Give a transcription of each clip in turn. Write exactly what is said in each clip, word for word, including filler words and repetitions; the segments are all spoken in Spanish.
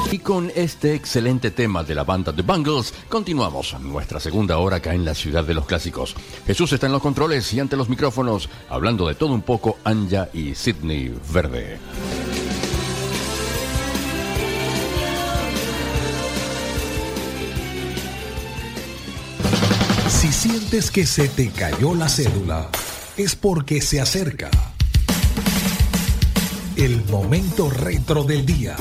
Y con este excelente tema de la banda The Bangles, continuamos nuestra segunda hora acá en la ciudad de los clásicos. Jesús está en los controles y ante los micrófonos, hablando de todo un poco, Anja y Sidney Verde. Si sientes que se te cayó la cédula, es porque se acerca el momento retro del día.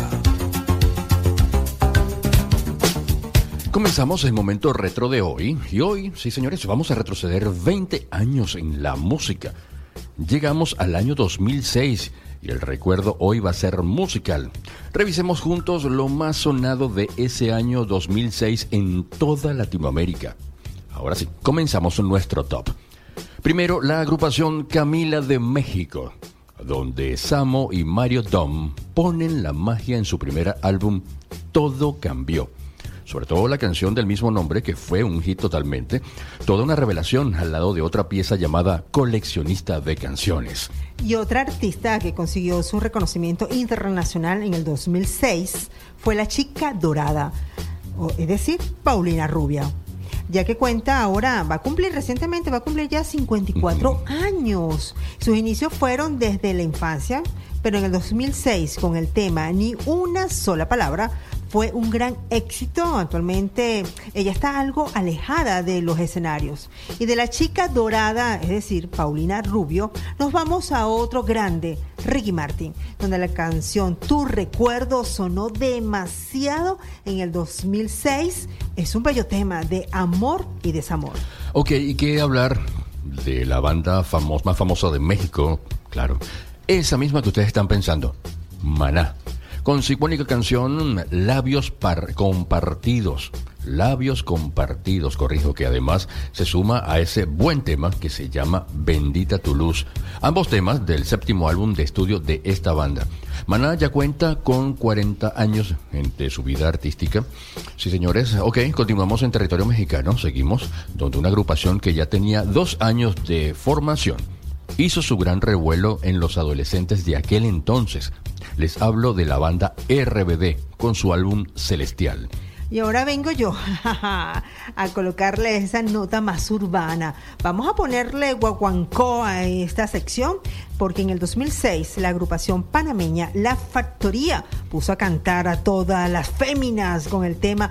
Comenzamos el momento retro de hoy, y hoy, sí señores, vamos a retroceder veinte años en la música. Llegamos al año dos mil seis y el recuerdo hoy va a ser musical. Revisemos juntos lo más sonado de ese año dos mil seis en toda Latinoamérica. Ahora sí, comenzamos nuestro top. Primero, la agrupación Camila de México, donde Samo y Mario Dom ponen la magia en su primer álbum Todo Cambió. Sobre todo la canción del mismo nombre, que fue un hit totalmente, toda una revelación al lado de otra pieza llamada Coleccionista de Canciones. Y otra artista que consiguió su reconocimiento internacional en el dos mil seis fue la Chica Dorada, es decir, Paulina Rubio, ya que cuenta ahora, va a cumplir recientemente, va a cumplir ya cincuenta y cuatro uh-huh. años. Sus inicios fueron desde la infancia, pero en el dos mil seis con el tema Ni una sola palabra fue un gran éxito. Actualmente ella está algo alejada de los escenarios. Y de la Chica Dorada, es decir, Paulina Rubio, nos vamos a otro grande, Ricky Martin, donde la canción Tu Recuerdo sonó demasiado en el dos mil seis. Es un bello tema de amor y desamor. Ok, ¿y qué hablar de la banda famos- más famosa de México? Claro, esa misma que ustedes están pensando, Maná. Con su icónica canción Labios par- Compartidos. Labios Compartidos, corrijo, que además se suma a ese buen tema que se llama Bendita tu luz. Ambos temas del séptimo álbum de estudio de esta banda. Maná ya cuenta con cuarenta años de su vida artística. Sí, señores, ok, continuamos en territorio mexicano. Seguimos donde una agrupación que ya tenía dos años de formación hizo su gran revuelo en los adolescentes de aquel entonces. Les hablo de la banda R B D con su álbum Celestial. Y ahora vengo yo a colocarle esa nota más urbana. Vamos a ponerle guaguancó a esta sección, porque en el dos mil seis la agrupación panameña La Factoría puso a cantar a todas las féminas con el tema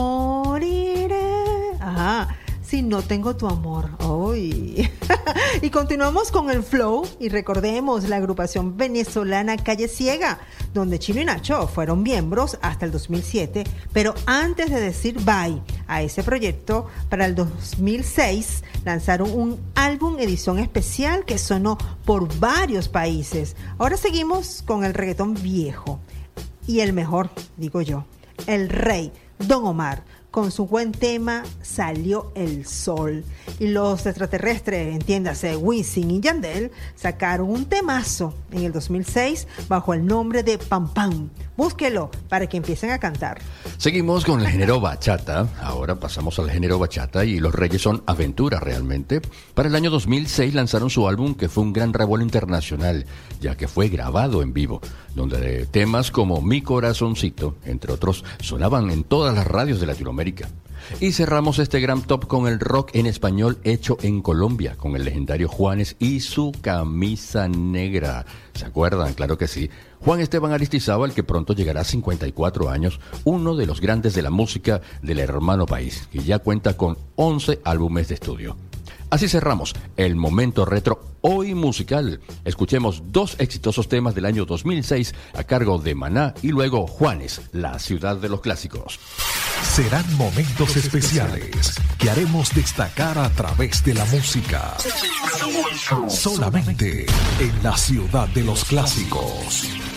Moriré. Ajá. Si no tengo tu amor. Uy. Y continuamos con el flow y recordemos la agrupación venezolana Calle Ciega, donde Chino y Nacho fueron miembros hasta el dos mil siete, pero antes de decir bye a ese proyecto, para el dos mil seis lanzaron un álbum edición especial que sonó por varios países. Ahora seguimos con el reggaetón viejo y el mejor, digo yo, el rey, Don Omar. Con su buen tema Salió el Sol. Y los extraterrestres, entiéndase, Wisin y Yandel, sacaron un temazo en el dos mil seis bajo el nombre de Pam Pam. Búsquelo para que empiecen a cantar. Seguimos con el género bachata. Ahora pasamos al género bachata y los reyes son Aventura realmente. Para el año dos mil seis lanzaron su álbum que fue un gran revuelo internacional, ya que fue grabado en vivo, donde temas como Mi Corazoncito, entre otros, sonaban en todas las radios de Latinoamérica. Y cerramos este gran top con el rock en español hecho en Colombia, con el legendario Juanes y su Camisa Negra. ¿Se acuerdan? Claro que sí. Juan Esteban Aristizábal, que pronto llegará a cincuenta y cuatro años, uno de los grandes de la música del hermano país, que ya cuenta con once álbumes de estudio. Así cerramos el momento retro hoy musical. Escuchemos dos exitosos temas del año dos mil seis a cargo de Maná y luego Juanes, la ciudad de los clásicos. Serán momentos especiales que haremos destacar a través de la música. Solamente en la ciudad de los clásicos.